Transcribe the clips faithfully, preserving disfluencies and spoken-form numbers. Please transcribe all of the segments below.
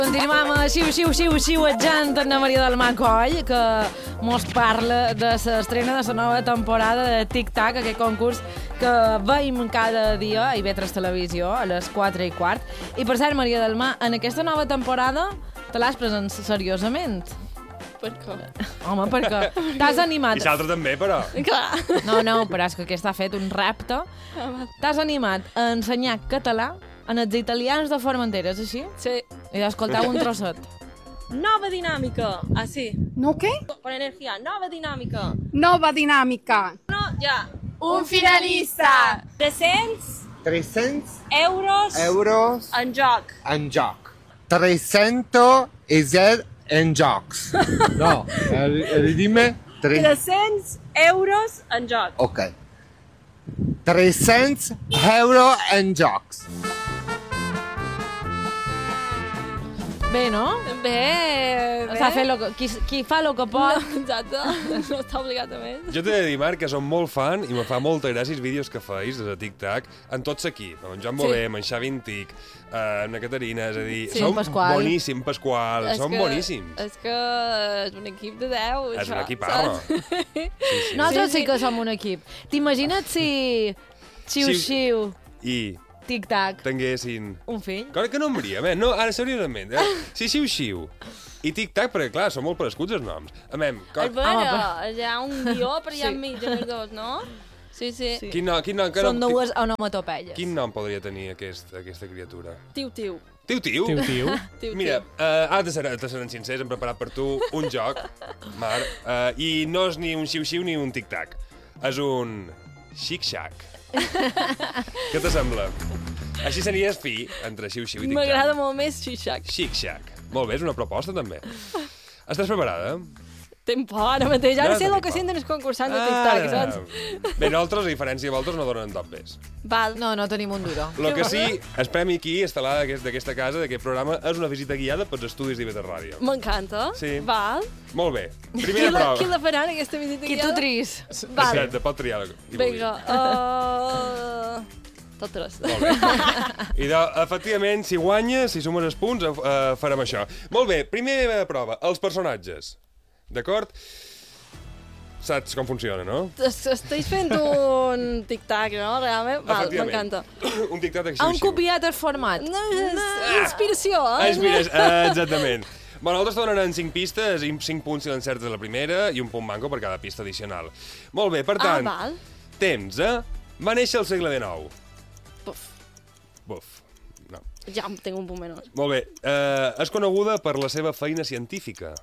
Continuem amb Xiu, xiu, xiu, xiuetjant Anna Maria del Mar Coll, que mos parla de l'estrena de la nova temporada de Tic Tac, aquest concurs que veiem cada dia a I V tres Televisió a les quatre i quart. I per cert, Maria del Mar, en aquesta nova temporada te l'has pres seriosament? Per què? Home, perquè t'has animat... I l'altre també, però. Clar. No, no, però és que aquest ha fet un repte. T'has animat a ensenyar català en els italians de Formentera, és així? Sí. I d'escoltar un trosset. Nova dinàmica. Ah, sí. ¿No qué? Con energía. Nova dinàmica. Nova dinámica. No, ja. Un finalista. tres-cents tres-cents euros euros en joc. en joc. tres-cents i zero en jocs. No, ridime. tres-cents euros en joc. Ok. tres-cents euros en jocs. Bé, no? Bé, bé. S'ha fet lo que, qui, qui fa el que pot... No, exacte. No està obligat a més. Jo t'he de dir, Marc, que som molt fan i me fa molta gràcia els vídeos que feis des de Tic Tac en tots l'equip. Amb en Joan Bové, amb en Xavi Antic, eh, amb la Caterina, és a dir, Sí, som Pasqual. boníssims, Pasqual, És som que- boníssims. És que és un equip de deu. És això, un equip, saps? home. Sí, sí. Nosaltres Sí, sí sí. que som un equip. T'imagina't si... Xiu, Sí. xiu, I tic-tac, tinguessin... un fill? Clar que no em ria, eh? No, ara seriosament. Eh? Sí, xiu, xiu. I Tic Tac, perquè clar, són molt parescuts els noms. A veure, A com... veure, hi ha un guió per allà Sí. enmig de les dos, no? Sí, sí. Sí. Quin nom, quin nom, que Són nom, dues onomatopeies. quin nom podria tenir aquest, aquesta criatura? Tiu-tiu. Tiu-tiu? Tiu-tiu. Tiu-tiu. Mira, uh, ara te seran, te seran sincers, hem preparat per tu un joc, Marc, uh, i no és ni un xiu-xiu ni un tic-tac. És un xic-xac. Què te sembla? Així series fi entre xiu-xiu i tic-tac. M'agrada molt més xixac. Xic-xac. Molt bé, és una proposta, també. Estàs preparada? Tenc por ara mateix. Ara Ja sé tenim el que por. senten els concursants de TikTok, saps? Ah. Bé, nosaltres, a diferència de vosaltres, no donen top bes. Val. No, no tenim un duro. El que sí, el premi aquí, estel·lar d'aquest- d'aquesta casa, d'aquest programa, és una visita guiada pels estudis d'I V tres Ràdio. M'encanta. Sí. Val. Molt bé. Qui Primera la, prova. qui la farà, en aquesta visita Qui tu guiada? tris? Val. Exacte, pot triar. qui vulgui. Vinga. Uh... Tot tres. Molt bé. I de, efectivament, si guanyes, si sumes els punts, uh, farem això. Molt bé, primera prova, els personatges. D'acord? Saps com funciona, no? Es- Estic fent un tic-tac, no? Realment? Val, Efectivament. m'encanta. Un tic-tac de Han xiu-xiu. copiat el format. No, és inspiració, Ah, eh? és, mira, eh, exactament. Bueno, nosaltres donaran cinc pistes, i cinc punts si l'encertes a la primera i un punt manco per cada pista addicional. Molt bé, per Ah, tant, val. temps, eh? Va néixer al segle dinou. Buf. Buf. No. Ja en tinc un punt menys. Molt bé. Eh, és coneguda per la seva feina científica.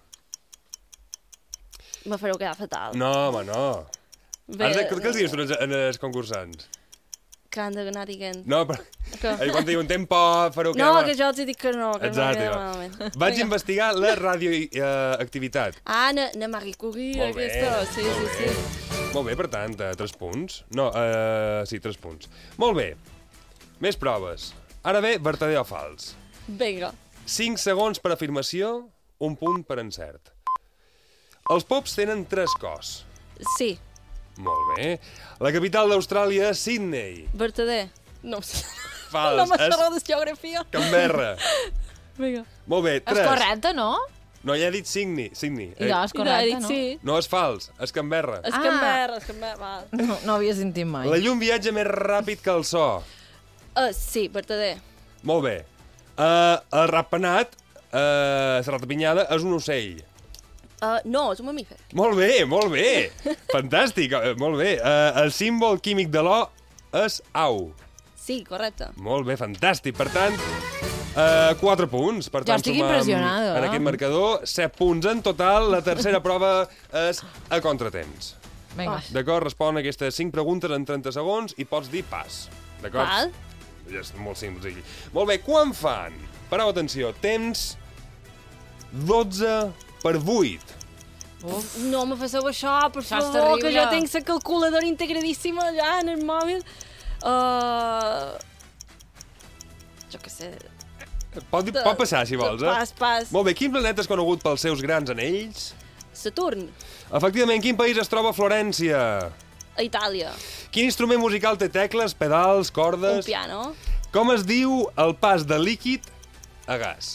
Me fareu quedar fatal. No, home, no. Bé, Ara, què, què els dius tu als- als concursants? que han d'anar dient. No, però... Que- Eh, Quan te diuen tempo, fareu No, quedar- que jo els dic que no, que Exacte. no queda va. malament. Vaig Vinga. investigar la radioactivitat. Ah, na, na Marie Curie, Molt bé, aquesta. Sí, molt sí, bé. sí. Molt bé, per tant, eh, tres punts. No, eh, sí, tres punts. Molt bé. Més proves. Ara ve vertader o fals. Vinga. cinc segons per afirmació, un punt per encert. Els pops tenen tres cos. Sí. Molt bé. La capital d'Austràlia és Sydney. Vertader. No ho sé. Fals. No m'ha és xerrat de geografia. Canberra. Vinga. Molt bé, És tres. correcte, no? No, ja he dit Sydney. Sydney. I no, és I no, he correcte, dit no? sí. No, és fals. És Canberra. És Ah. Canberra, és Canberra. Val. No, no havia sentit mai. La llum viatja més ràpid que el so. Uh, sí, vertader. Molt bé. Uh, el ratpenat, uh, la ratapinyada, és un ocell. Uh, no, és un mamífer. Molt bé, molt bé. Fantàstic, eh, molt bé. Uh, el símbol químic de l'O és au. Sí, correcte. Molt bé, fantàstic. Per tant, uh, quatre punts. Per Jo tant, estic sumam impressionada, en eh? aquest marcador, set punts en total. La tercera prova és a contratemps. Vinga. D'acord? Respon a aquestes cinc preguntes en trenta segons i pots dir pas. D'acord? Val. Ja és molt simple. Molt bé, quan fan? Pareu atenció, temps dotze per vuit. Uf. No me faceu això, per Això és favor, que terrible. jo tinc la calculadora integradíssima allà en el mòbil. Uh... Jo què sé. Pot, dir, pot passar, si vols, eh? Pas, pas. Molt bé, quin planeta és conegut pels seus grans anells? Saturn, Efectivament, quin país es troba a Florència? a Itàlia. Quin instrument musical té tecles, pedals, Un cordes? piano. Com es diu el pas de líquid a gas?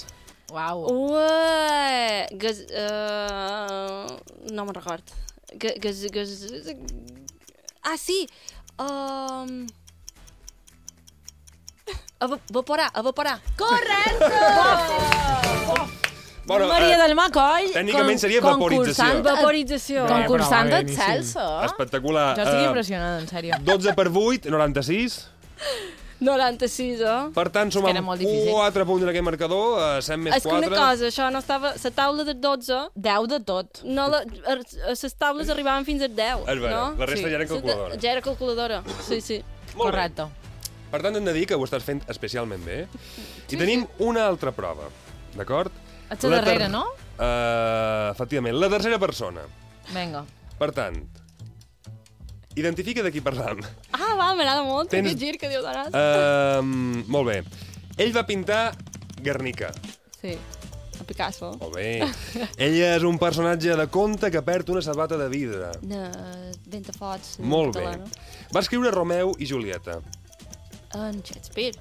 Uau. Ué, gas... Uh, no me'n record. Gas... gas, gas ah, sí! Um... Evaporar, evaporar. Correcte! Bueno, Maria eh, del Mar Coll, tècnicament seria vaporització. concursant, Vaporització. Bé, concursant però va de bé, Celsa. Espectacular. Jo estic Eh, impressionada, en sèrio. dotze per vuit, noranta-sis. noranta-sis, eh? Per tant, És que sumam era molt difícil. quatre punts en aquest marcador, uh, set més És que una quatre. cosa, això no estava... La taula de dotze, Deu de tot. no la, a les taules arribaven fins al deu, És vera, no? la resta Sí. ja eren calculadora. Ja era calculadora, sí, sí. Molt bé. Correcte. Per tant, hem de dir que ho estàs fent especialment bé. I tenim una altra prova, d'acord? Ets a darrere, no? Uh, efectivament, la tercera persona. Vinga. Per tant, identifica de qui parlam. Ah, va, m'agrada molt, Tens- aquest gir que dius ara. Uh, molt bé. Ell va pintar Guernica. Sí, a Picasso. Molt bé. Ella és un personatge de conte que perd una sabata de vidre. De Ventafots. en Molt bé. català, no? Va escriure Romeu i Julieta. En Shakespeare.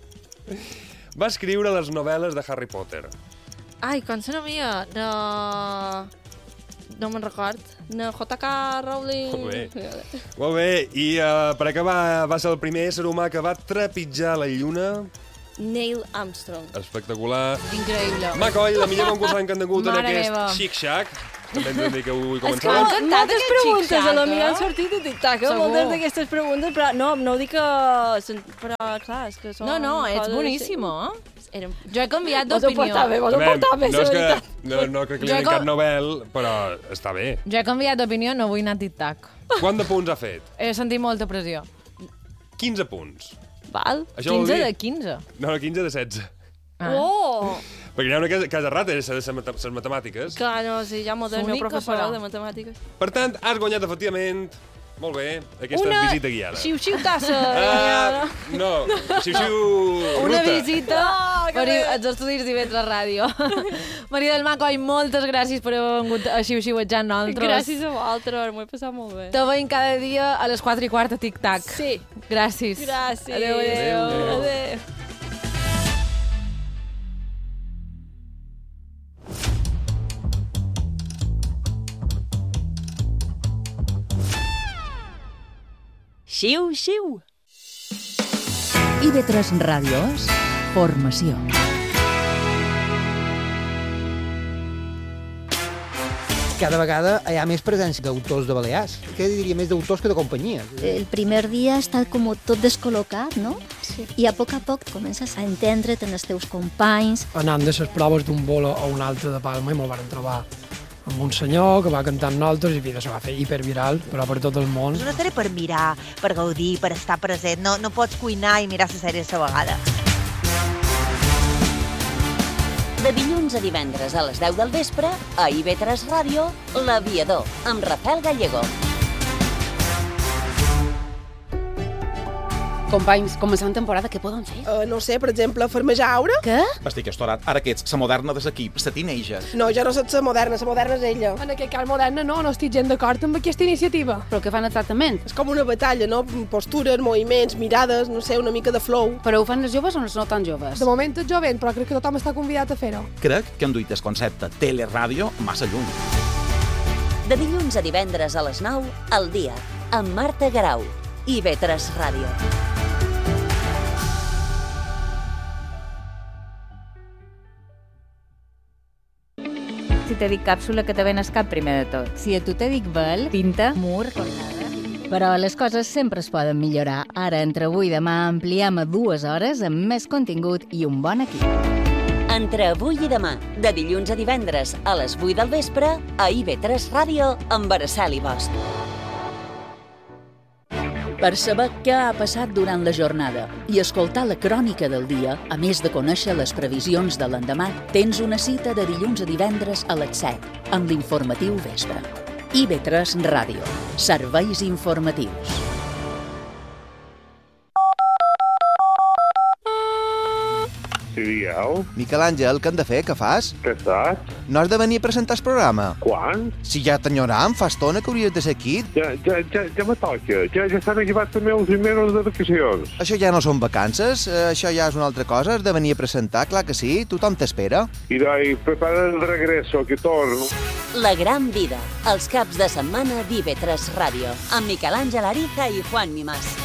Va escriure les novel·les de Harry Potter. Ai, com se nomia? No... No me'n record. No, J K Rowling... Molt bé. Molt bé. I uh, per acabar, va ser el primer ésser humà que va trepitjar la lluna. Neil Armstrong. Espectacular. Increïble. Macoll, la millor concursant que han tingut en Mare aquest meva. xic-xac. També hem de dir que avui És que començava. m'ha encantat moltes aquest preguntes tic-tac, a la mi eh? han sortit de TikTok, eh? Segur. Moltes d'aquestes preguntes, però no, no ho dic que... són- Però, clar, és que són... No, no, ets coses boníssimo, eh? així. Érem... Jo he canviat Vos ho d'opinió. portava bé, vos ho A veure, portava bé, no, és la que, veritat. no, no crec que li Jo donin com- cap Nobel, però està bé. Jo he canviat d'opinió, no vull anar a tic-tac. Quant de punts ha fet? He sentit molta pressió. quinze punts. Val? Això vol quinze dir... de quinze. No, quinze de setze. Ah. Oh! Perquè hi ha una casa, casa rata, és les les matemàtiques. Clar, no, sí, ja modern, meu S'única, professor però. de matemàtiques. Per tant, has guanyat efectivament, molt bé, aquesta Una visita guiada. xiu-xiu tassa. Ah, no, xiu-xiu Una ruta. visita per als estudis d'I V tres Ràdio. Maria del Mar Coll, moltes gràcies per haver vingut a xiu-xiuetjar nosaltres. Gràcies a vosaltres, m'ho he passat molt bé. Te veiem cada dia a les quatre i quart a tic-tac. Sí. Gràcies. Gràcies. Adéu, adéu. Adéu. Adéu. Xiu-xiu. I V tres Ràdios, formació. Cada vegada hi ha més presència d'autors de Balears. Què diria, més d'autors que de companyies. El primer dia està com tot descol·locat, no? Sí. I a poc a poc comences a entendre't en els teus companys. Anant de les proves d'un bolo a un altre de Palma i me'l van trobar amb un senyor que va cantar amb nosaltres i vida, se va fer hiperviral, però per tot el món. És una sèrie per mirar, per gaudir, per estar present. No, no pots cuinar i mirar la sèrie a la vegada. De dilluns a divendres a les deu del vespre, a I V tres Ràdio, L'Aviador, amb Rafael Gallego. Companys, començant temporada, què poden fer? Uh, no sé, per exemple, farmejar aura? Què? Estic estorat. Ara que ets la moderna de l'equip, la teenager. No, jo no soc la moderna, la moderna és ella. En aquest cas moderna no, no estic gens d'acord amb aquesta iniciativa. Però què fan exactament? És com una batalla, no? Postures, moviments, mirades, no sé, una mica de flow. Però ho fan les joves o no tan joves? De moment és jovent, però crec que tothom està convidat a fer-ho. Crec que han duit el concepte teleràdio massa lluny. De dilluns a divendres a les nou, al dia, amb Marta Garau, I V tres Ràdio. Si te dic càpsula, que te ven cap primer de tot. Si a tu te dic vel, pinta, mur, cornada. Però les coses sempre es poden millorar. Ara, entre avui i demà, ampliem a dues hores amb més contingut i un bon equip. Entre avui i demà, de dilluns a divendres a les vuit del vespre, a I V tres Ràdio, amb Araceli Bosch. Per saber què ha passat durant la jornada i escoltar la crònica del dia, a més de conèixer les previsions de l'endemà, tens una cita de dilluns a divendres a les set, amb l'informatiu vespre. I V tres Ràdio. Serveis informatius. Sí, diga. Miquel. Miquel Àngel, què hem de fer? Què fas? Què estàs? No has de venir a presentar el programa. Quan? Si ja t'enyoram, fa estona que hauries de ser aquí. Ja, ja, ja, ja me toca. Ja, ja estan acabats també els mesos de vacacions. Això ja no són vacances, eh, això ja és una altra cosa. Has de venir a presentar, clar que sí. Tothom t'espera. I doi, prepara el regreso, que torno. La gran vida, els caps de setmana d'I V tres Ràdio, amb Miquel Àngel Ariza i Juan Mimàs.